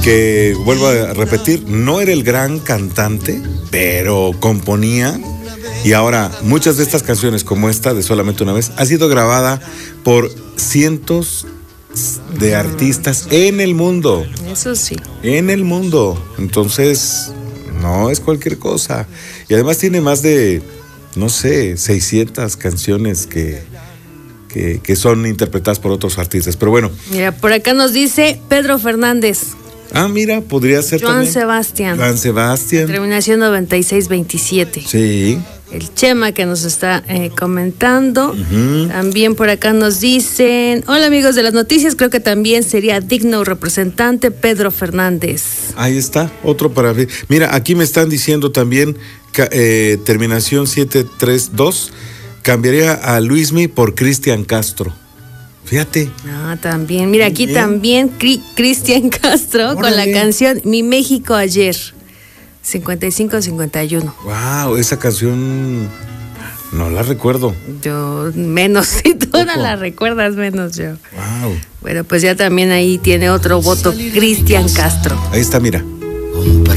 que, vuelvo a repetir, no era el gran cantante, pero componía. Y ahora, muchas de estas canciones, como esta de Solamente una vez, ha sido grabada por cientos de artistas en el mundo. Eso sí. En el mundo. Entonces, no es cualquier cosa. Y además tiene más de, no sé, 600 canciones que son interpretadas por otros artistas. Pero bueno. Mira, por acá nos dice Pedro Fernández. Ah, mira, podría ser Joan también. Sebastián. Joan Sebastián. Terminación 9627. Sí. El Chema que nos está comentando. Uh-huh. También por acá nos dicen: hola amigos de las noticias, creo que también sería digno representante Pedro Fernández. Ahí está, otro para ver. Mira, aquí me están diciendo también terminación 732, cambiaría a Luismi por Cristian Castro. Fíjate. Ah, también. Mira, aquí también Cristian Castro. Órale. Con la canción Mi México Ayer. 55-51. Wow, esa canción no la recuerdo. Yo menos, si tú no la recuerdas, menos yo. Wow. Bueno, pues ya también ahí tiene otro voto Cristian Castro. Ahí está, mira.